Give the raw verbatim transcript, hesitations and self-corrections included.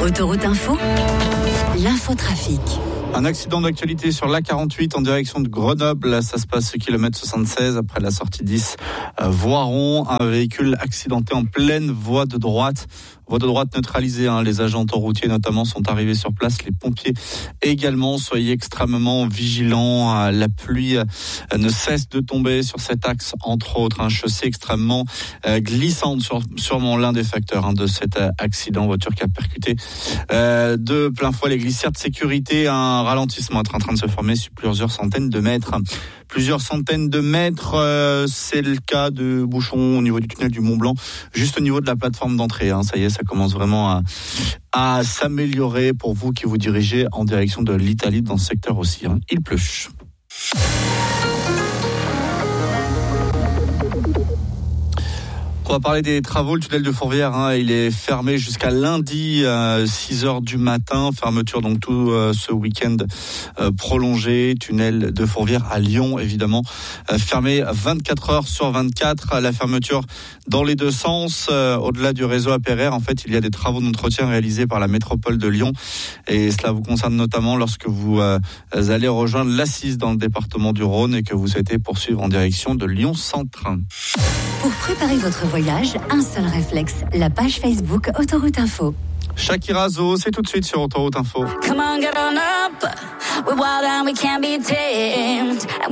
Autoroute Info, l'infotrafic. Un accident d'actualité sur l'A quarante-huit en direction de Grenoble. Ça se passe au kilomètre soixante-seize après la sortie dix euh, Voiron. Un véhicule accidenté en pleine voie de droite. Voie de droite neutralisée, hein. Les agents autoroutiers notamment sont arrivés sur place, les pompiers également. Soyez extrêmement vigilants. La pluie ne cesse de tomber sur cet axe, entre autres. Un chaussée extrêmement euh, glissante, sur, sûrement l'un des facteurs hein, de cet euh, accident. Voiture qui a percuté euh, de plein fouet les glissières de sécurité. Un ralentissement est en train de se former sur plusieurs centaines de mètres. Plusieurs centaines de mètres, euh, c'est le cas de bouchons au niveau du tunnel du Mont Blanc, juste au niveau de la plateforme d'entrée. Hein. Ça y est, ça commence vraiment à, à s'améliorer pour vous qui vous dirigez en direction de l'Italie dans ce secteur aussi. Hein. Il pleut. On va parler des travaux. Le tunnel de Fourvière, hein, il est fermé jusqu'à lundi à six heures du matin. Fermeture donc tout euh, ce week-end euh, prolongé. Tunnel de Fourvière à Lyon, évidemment, euh, fermé vingt-quatre heures sur vingt-quatre. La fermeture dans les deux sens. Euh, au-delà du réseau A P R R, en fait, il y a des travaux d'entretien réalisés par la métropole de Lyon. Et cela vous concerne notamment lorsque vous euh, allez rejoindre l'Assise dans le département du Rhône et que vous souhaitez poursuivre en direction de Lyon Centre. Pour préparer votre voyage, un seul réflexe, la page Facebook Autoroute Info. Shakira Zo, c'est tout de suite sur Autoroute Info. Come on, get on up. We're wild and we can't be tamed.